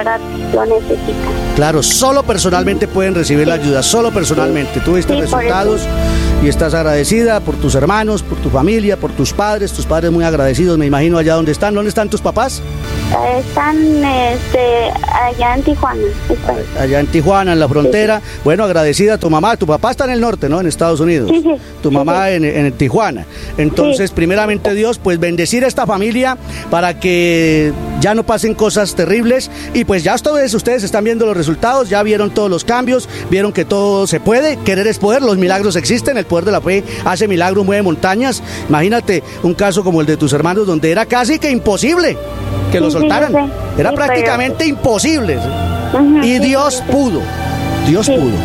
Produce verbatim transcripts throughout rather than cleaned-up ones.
lo necesitan. Claro, solo personalmente pueden recibir sí. la ayuda, solo personalmente. Sí. Tú viste sí, resultados y estás agradecida por tus hermanos, por tu familia, por tus padres, tus padres muy agradecidos, me imagino, allá donde están. ¿Dónde están tus papás? Están este, allá en Tijuana. Allá en Tijuana, en la frontera. Sí, sí. Bueno, agradecida a tu mamá. Tu papá está en el norte, ¿no? En Estados Unidos. Sí, sí. Tu mamá sí, sí. En, en Tijuana. Entonces, sí. primeramente Dios, pues bendecir a esta familia para que ya no pasen cosas terribles. Y pues ya ustedes, ustedes están viendo los resultados, ya vieron todos los cambios, vieron que todo se puede, querer es poder, los milagros existen, el poder de la fe hace milagros, mueve montañas. Imagínate un caso como el de tus hermanos, donde era casi que imposible que sí, lo soltaran, sí, sí. era sí, prácticamente pero... imposible, uh-huh, y Dios sí, sí. pudo, Dios sí. pudo.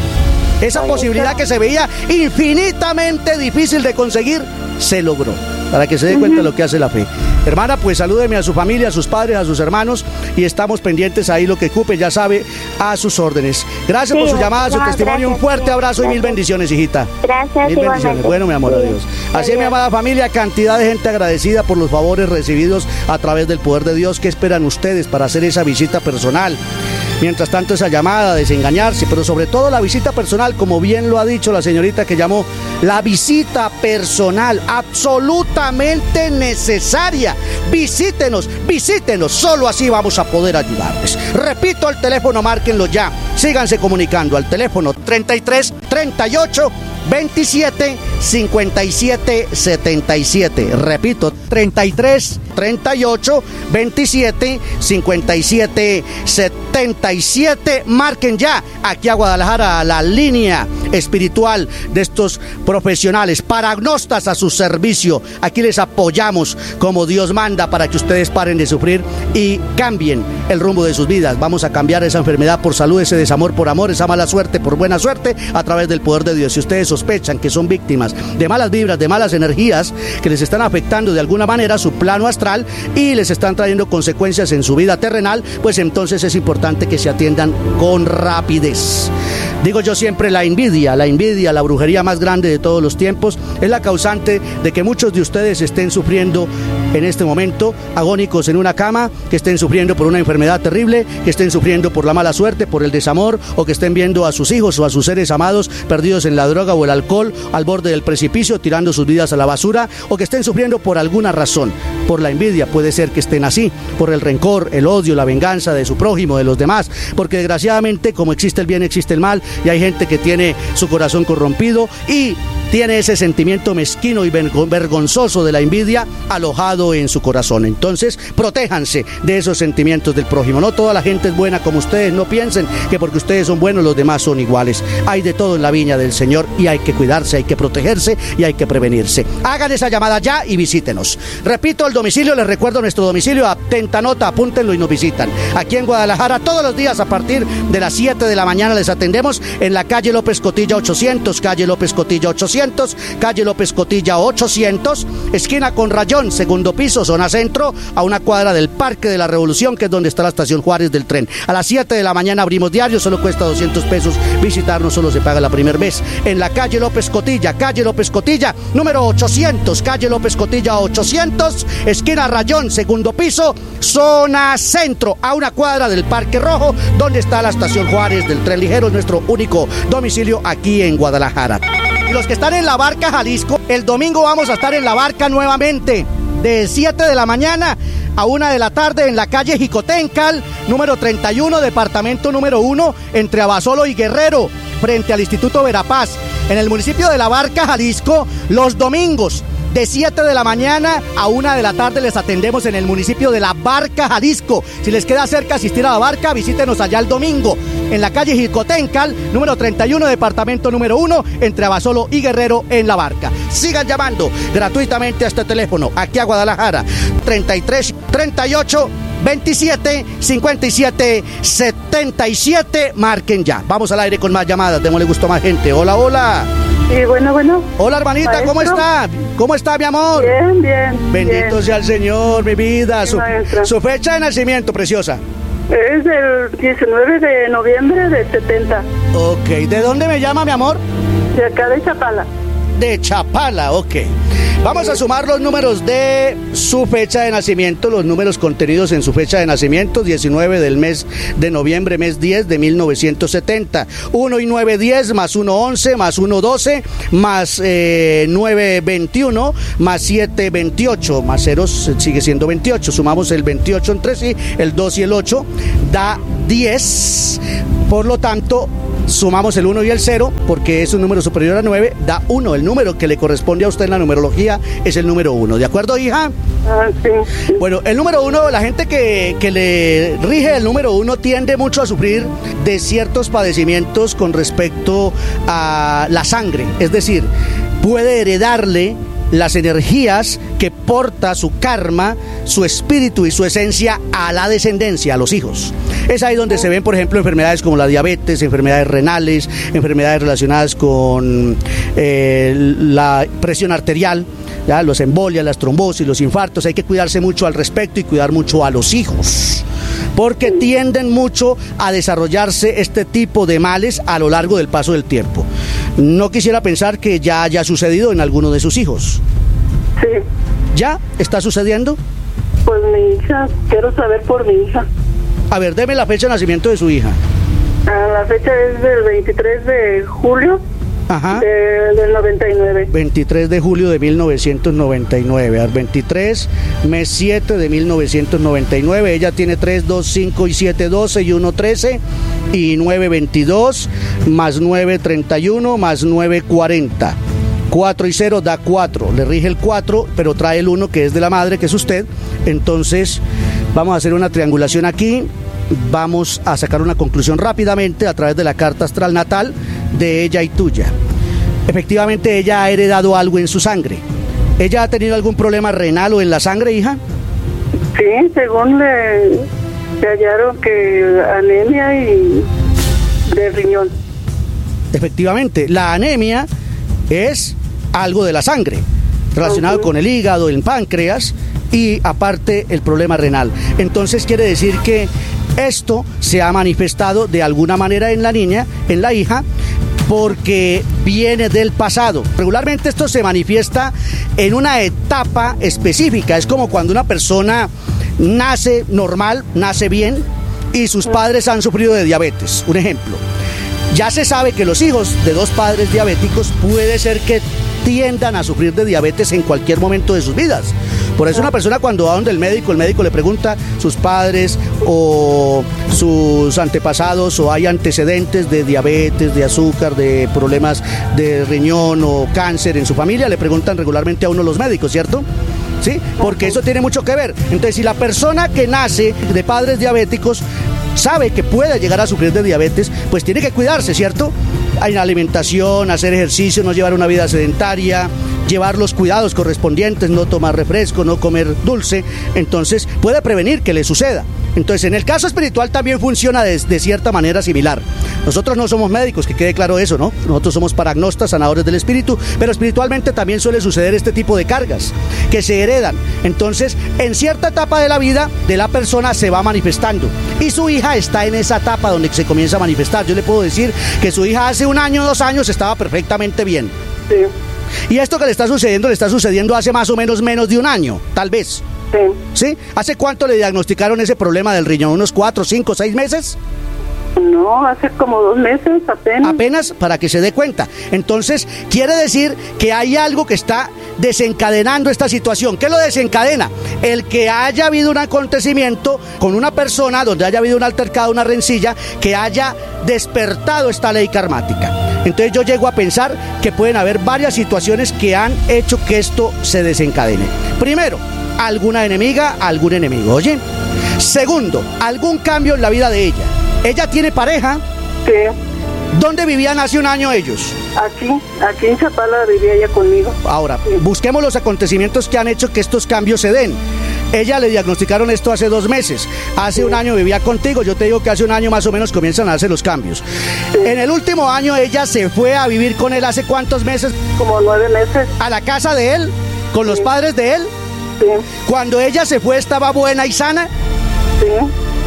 Esa Oye, posibilidad eso. que se veía infinitamente difícil de conseguir, se logró, para que se dé cuenta uh-huh. de lo que hace la fe. Hermana, pues salúdeme a su familia, a sus padres, a sus hermanos, y estamos pendientes ahí lo que ocupe, ya sabe, a sus órdenes. Gracias sí, por su llamada, no, su testimonio, gracias, un fuerte abrazo gracias. y mil bendiciones, hijita. Gracias, mil bendiciones. Bueno, mi amor, sí. adiós. Así es, mi amada familia, cantidad de gente agradecida por los favores recibidos a través del poder de Dios. ¿Qué esperan ustedes para hacer esa visita personal? Mientras tanto, esa llamada, desengañarse, pero sobre todo la visita personal, como bien lo ha dicho la señorita que llamó, la visita personal, absolutamente necesaria. Visítenos, visítenos, solo así vamos a poder ayudarles. Repito el teléfono, márquenlo ya, síganse comunicando al teléfono treinta y tres, treinta y ocho, veintisiete, cincuenta y siete, setenta y siete. Repito, treinta y tres, treinta y ocho, veintisiete, cincuenta y siete, setenta y siete. Marquen ya aquí a Guadalajara, a la línea espiritual de estos profesionales, paragnostas a su servicio. Aquí les apoyamos como Dios manda para que ustedes paren de sufrir y cambien el rumbo de sus vidas. Vamos a cambiar esa enfermedad por salud, ese desamor por amor, esa mala suerte por buena suerte, a través del poder de Dios. Si ustedes sospechan que son víctimas de malas vibras, de malas energías que les están afectando de alguna manera su plano astral y les están trayendo consecuencias en su vida terrenal, pues entonces es importante que se atiendan con rapidez. Digo yo siempre, la envidia, la envidia, la brujería más grande de todos los tiempos, es la causante de que muchos de ustedes estén sufriendo en este momento, agónicos en una cama, que estén sufriendo por una enfermedad terrible, que estén sufriendo por la mala suerte, por el desamor, o que estén viendo a sus hijos o a sus seres amados perdidos en la droga o el alcohol, al borde del precipicio, tirando sus vidas a la basura, o que estén sufriendo por alguna razón. Por la envidia puede ser que estén así, por el rencor, el odio, la venganza de su prójimo, de los demás, porque desgraciadamente, como existe el bien, existe el mal, y hay gente que tiene su corazón corrompido y tiene ese sentimiento mezquino y vergonzoso de la envidia alojado en su corazón. Entonces, protéjanse de esos sentimientos del prójimo. No toda la gente es buena como ustedes. No piensen que porque ustedes son buenos los demás son iguales. Hay de todo en la viña del Señor y hay que cuidarse, hay que protegerse y hay que prevenirse. Hagan esa llamada ya y visítenos. Repito el domicilio, les recuerdo nuestro domicilio. Atenta nota, apúntenlo y nos visitan. Aquí en Guadalajara, todos los días a partir de las siete de la mañana les atendemos en la calle López Cotilla ochocientos, calle López Cotilla ochocientos, calle López Cotilla ochocientos, esquina con Rayón, segundo piso, zona centro, a una cuadra del Parque de la Revolución, que es donde está la estación Juárez del tren. A las siete de la mañana abrimos diario, solo cuesta doscientos pesos visitarnos, solo se paga la primer vez. En la calle López Cotilla, calle López Cotilla, número ochocientos, calle López Cotilla ochocientos, esquina Rayón, segundo piso, zona centro, a una cuadra del Parque Rojo, donde está la estación Juárez del tren ligero, es nuestro único domicilio aquí en Guadalajara. Y los que están en La Barca, Jalisco, el domingo vamos a estar en La Barca nuevamente, de siete de la mañana a una de la tarde, en la calle Jicotencal, número treinta y uno, departamento número uno, entre Abasolo y Guerrero, frente al Instituto Verapaz, en el municipio de La Barca, Jalisco. Los domingos, de siete de la mañana a una de la tarde, les atendemos en el municipio de La Barca, Jalisco. Si les queda cerca asistir a La Barca, visítenos allá el domingo, en la calle Jicotencal, número treinta y uno, departamento número uno, entre Abasolo y Guerrero, en La Barca. Sigan llamando gratuitamente a este teléfono, aquí a Guadalajara, treinta y tres, treinta y ocho, veintisiete, cincuenta y siete, setenta y siete. Marquen ya. Vamos al aire con más llamadas, démosle gusto a más gente. Hola, hola. Sí, bueno, bueno. Hola, hermanita, maestro. ¿Cómo está? ¿Cómo está, mi amor? Bien, bien. Bendito bien. sea el Señor, mi vida. Sí, su, su fecha de nacimiento, preciosa. Es el diecinueve de noviembre del setenta. Ok, ¿de dónde me llama, mi amor? De acá de Chapala. de Chapala, ok. Vamos a sumar los números de su fecha de nacimiento, los números contenidos en su fecha de nacimiento, diecinueve del mes de noviembre, mes diez de mil novecientos setenta. uno y nueve, diez, más uno, once, más uno, doce, más eh, nueve, veintiuno, más siete, veintiocho, más cero sigue siendo veintiocho. Sumamos el veintiocho entre sí, el dos y el ocho, da diez. Por lo tanto, sumamos el uno y el cero, porque es un número superior a nueve, da uno. El número que le corresponde a usted en la numerología es el número uno. ¿De acuerdo, hija? Ah, sí, sí. Bueno, el número uno, la gente que, que le rige el número uno tiende mucho a sufrir de ciertos padecimientos con respecto a la sangre. Es decir, puede heredarle las energías que porta su karma, su espíritu y su esencia a la descendencia, a los hijos. Es ahí donde se ven, por ejemplo, enfermedades como la diabetes, enfermedades renales, enfermedades relacionadas con eh, la presión arterial, ya, los embolias, las trombosis, los infartos. Hay que cuidarse mucho al respecto y cuidar mucho a los hijos, porque tienden mucho a desarrollarse este tipo de males a lo largo del paso del tiempo. No quisiera pensar que ya haya sucedido en alguno de sus hijos. Sí. ¿Ya está sucediendo? Pues mi hija, quiero saber por mi hija. A ver, deme la fecha de nacimiento de su hija. Ah, la fecha es del veintitrés de julio. Ajá. De, del noventa y nueve. veintitrés de julio de mil novecientos noventa y nueve. Al veintitrés, mes siete de mil novecientos noventa y nueve. Ella tiene tres, dos, cinco y siete, doce y uno, trece y nueve, veintidós, más nueve, treinta y uno, más nueve, cuarenta. cuatro y cero da cuatro. Le rige el cuatro, pero trae el uno que es de la madre, que es usted. Entonces, vamos a hacer una triangulación aquí. Vamos a sacar una conclusión rápidamente a través de la carta astral natal de ella y tuya. Efectivamente, ella ha heredado algo en su sangre. ¿Ella ha tenido algún problema renal o en la sangre, hija? Sí, según le, le hallaron que anemia y de riñón. Efectivamente, la anemia es algo de la sangre, relacionado con el hígado, el páncreas y aparte el problema renal. Entonces quiere decir que esto se ha manifestado de alguna manera en la niña, en la hija, porque viene del pasado. Regularmente esto se manifiesta en una etapa específica. Es como cuando una persona nace normal, nace bien, y sus padres han sufrido de diabetes. Un ejemplo. Ya se sabe que los hijos de dos padres diabéticos puede ser que tiendan a sufrir de diabetes en cualquier momento de sus vidas. Por eso una persona cuando va donde el médico, el médico le pregunta sus padres o sus antepasados o hay antecedentes de diabetes, de azúcar, de problemas de riñón o cáncer en su familia, le preguntan regularmente a uno los médicos, ¿cierto? ¿Sí? Porque eso tiene mucho que ver. Entonces, si la persona que nace de padres diabéticos sabe que puede llegar a sufrir de diabetes, pues tiene que cuidarse, ¿cierto? Hay una alimentación, hacer ejercicio, no llevar una vida sedentaria, llevar los cuidados correspondientes, no tomar refresco, no comer dulce, entonces puede prevenir que le suceda. Entonces, en el caso espiritual también funciona de, de cierta manera similar. Nosotros no somos médicos, que quede claro eso, ¿no? Nosotros somos paragnostas, sanadores del espíritu, pero espiritualmente también suele suceder este tipo de cargas que se heredan. Entonces, en cierta etapa de la vida de la persona se va manifestando y su hija está en esa etapa donde se comienza a manifestar. Yo le puedo decir que su hija hace un año, dos años estaba perfectamente bien. Sí. Y esto que le está sucediendo, le está sucediendo hace más o menos menos de un año, tal vez. Sí. ¿Sí? ¿Hace cuánto le diagnosticaron ese problema del riñón? ¿Unos cuatro, cinco, seis meses? No, hace como dos meses apenas. Apenas, para que se dé cuenta. Entonces, quiere decir que hay algo que está desencadenando esta situación. ¿Qué lo desencadena? El que haya habido un acontecimiento con una persona, donde haya habido un altercado, una rencilla, que haya despertado esta ley karmática. Entonces yo llego a pensar que pueden haber varias situaciones que han hecho que esto se desencadene. Primero, alguna enemiga, algún enemigo, ¿oye? Segundo, algún cambio en la vida de ella. ¿Ella tiene pareja? Sí. ¿Dónde vivían hace un año ellos? Aquí, aquí en Chapala vivía ella conmigo. Ahora, sí. Busquemos los acontecimientos que han hecho que estos cambios se den. Ella le diagnosticaron esto hace dos meses. Hace sí. un año vivía contigo. Yo te digo que hace un año más o menos comienzan a hacer los cambios. Sí. En el último año ella se fue a vivir con él. ¿Hace cuántos meses? Como nueve meses. ¿A la casa de él? ¿Con sí. los padres de él? Sí. Cuando ella se fue, ¿estaba buena y sana? Sí.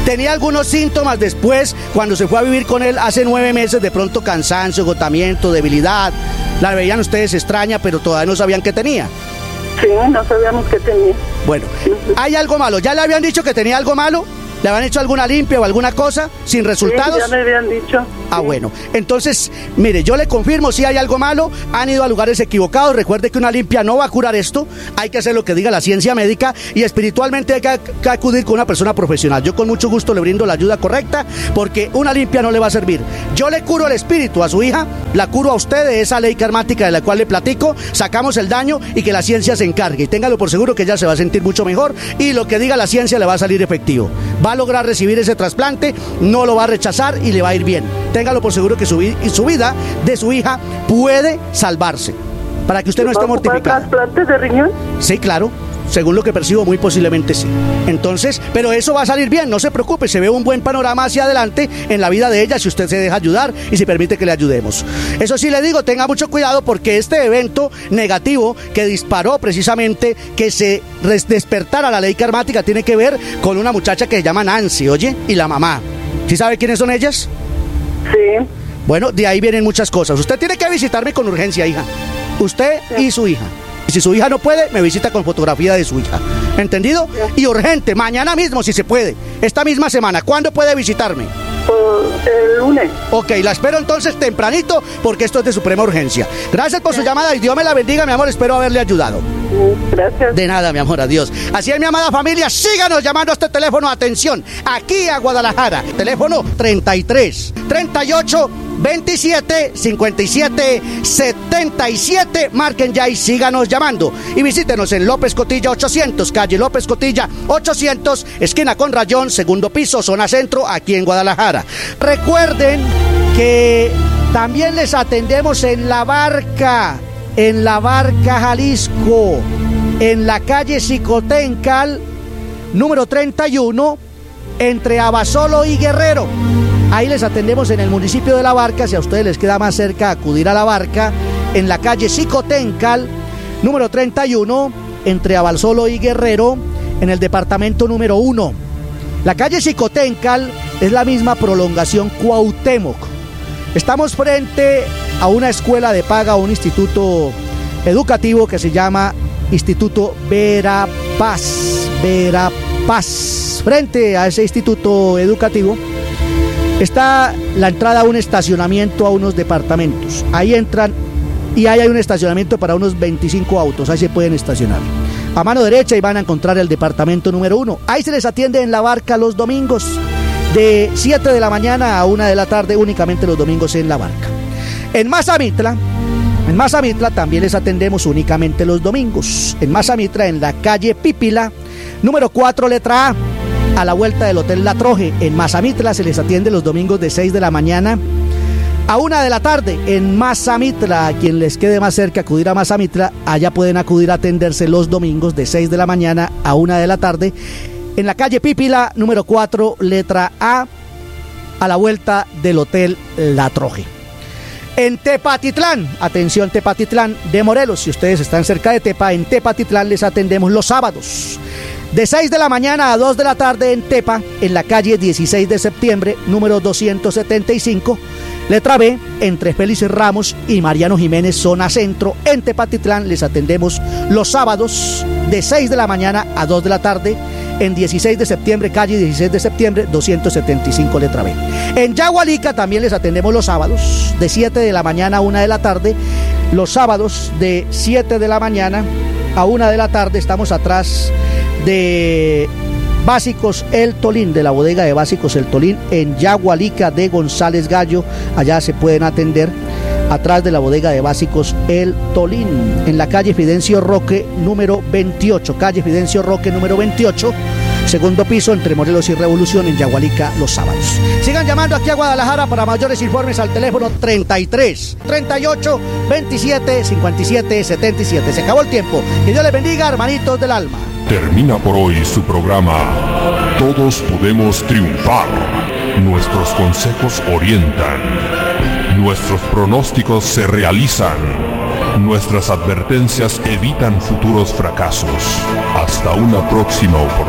¿Tenía algunos síntomas después, cuando se fue a vivir con él hace nueve meses, de pronto cansancio, agotamiento, debilidad? La veían ustedes extraña, pero todavía no sabían qué tenía. Sí, no sabíamos qué tenía. Bueno, ¿hay algo malo? ¿Ya le habían dicho que tenía algo malo? ¿Le habían hecho alguna limpia o alguna cosa sin resultados? Sí, ya me habían dicho. Ah, bueno. Entonces, mire, yo le confirmo, si hay algo malo, han ido a lugares equivocados. Recuerde que una limpia no va a curar esto. Hay que hacer lo que diga la ciencia médica y espiritualmente hay que, que acudir con una persona profesional. Yo con mucho gusto le brindo la ayuda correcta porque una limpia no le va a servir. Yo le curo el espíritu a su hija, la curo a usted de esa ley karmática de la cual le platico, sacamos el daño y que la ciencia se encargue. Y téngalo por seguro que ella se va a sentir mucho mejor y lo que diga la ciencia le va a salir efectivo. Va a lograr recibir ese trasplante, no lo va a rechazar y le va a ir bien. Téngalo por seguro que su, vi- su vida de su hija puede salvarse, para que usted no esté mortificada. ¿Trasplante de riñón? Sí, claro, según lo que percibo, muy posiblemente sí. Entonces, pero eso va a salir bien, no se preocupe, se ve un buen panorama hacia adelante en la vida de ella si usted se deja ayudar y si permite que le ayudemos. Eso sí le digo, tenga mucho cuidado porque este evento negativo que disparó precisamente que se res- despertara la ley karmática tiene que ver con una muchacha que se llama Nancy, oye, y la mamá. ¿Sí sabe quiénes son ellas? Sí. Bueno, de ahí vienen muchas cosas. Usted tiene que visitarme con urgencia, hija. Usted y su hija. Y si su hija no puede, me visita con fotografía de su hija. ¿Entendido? Y urgente, mañana mismo si se puede. Esta misma semana. ¿Cuándo puede visitarme? Pues, el lunes. Ok, la espero entonces tempranito porque esto es de suprema urgencia. Gracias por su llamada y Dios me la bendiga, mi amor. Espero haberle ayudado. Gracias. De nada, mi amor, adiós. Así es, mi amada familia, síganos llamando a este teléfono, atención, aquí a Guadalajara, teléfono treinta y tres, treinta y ocho, veintisiete, cincuenta y siete, setenta y siete, marquen ya y síganos llamando. Y visítenos en López Cotilla ochocientos, calle López Cotilla ochocientos, esquina con Rayón, segundo piso, zona centro, aquí en Guadalajara. Recuerden que también les atendemos en La Barca, en La Barca, Jalisco, en la calle Xicoténcal, número treinta y uno, entre Abasolo y Guerrero. Ahí les atendemos en el municipio de La Barca. Si a ustedes les queda más cerca acudir a La Barca, en la calle Xicoténcal, número treinta y uno, entre Abasolo y Guerrero, en el departamento número uno. La calle Xicoténcal es la misma prolongación Cuauhtémoc. Estamos frente a una escuela de paga, un instituto educativo que se llama Instituto Verapaz. Verapaz. Frente a ese instituto educativo está la entrada a un estacionamiento, a unos departamentos. Ahí entran y ahí hay un estacionamiento para unos veinticinco autos. Ahí se pueden estacionar. A mano derecha y van a encontrar el departamento número uno. Ahí se les atiende en La Barca los domingos, de siete de la mañana a una de la tarde, únicamente los domingos en La Barca. En Mazamitla, en Mazamitla también les atendemos únicamente los domingos. En Mazamitla, en la calle Pípila, número cuatro, letra A, a la vuelta del Hotel La Troje. En Mazamitla se les atiende los domingos de seis de la mañana a una de la tarde. En Mazamitla, a quien les quede más cerca acudir a Mazamitla, allá pueden acudir a atenderse los domingos de seis de la mañana a una de la tarde. En la calle Pípila, número cuatro, letra A, a la vuelta del Hotel La Troje. En Tepatitlán, atención Tepatitlán de Morelos, si ustedes están cerca de Tepa, en Tepatitlán les atendemos los sábados, de seis de la mañana a dos de la tarde en Tepa, en la calle dieciséis de septiembre, número doscientos setenta y cinco, letra B, entre Félix Ramos y Mariano Jiménez, zona centro. En Tepatitlán les atendemos los sábados, de seis de la mañana a dos de la tarde, en dieciséis de septiembre, calle dieciséis de septiembre, doscientos setenta y cinco, letra B. En Yagualica también les atendemos los sábados, de siete de la mañana a una de la tarde. Los sábados de siete de la mañana a una de la tarde. Estamos atrás de Básicos El Tolín, de la bodega de Básicos El Tolín, en Yagualica de González Gallo. Allá se pueden atender, atrás de la bodega de Básicos El Tolín, en la calle Fidencio Roque número veintiocho, calle Fidencio Roque número veintiocho, segundo piso, entre Morelos y Revolución, en Yagualica, los sábados. Sigan llamando aquí a Guadalajara para mayores informes al teléfono treinta y tres, treinta y ocho, veintisiete, cincuenta y siete, setenta y siete. Se acabó el tiempo. Que Dios les bendiga, hermanitos del alma. Termina por hoy su programa Todos Podemos Triunfar. Nuestros consejos orientan. Nuestros pronósticos se realizan. Nuestras advertencias evitan futuros fracasos. Hasta una próxima oportunidad.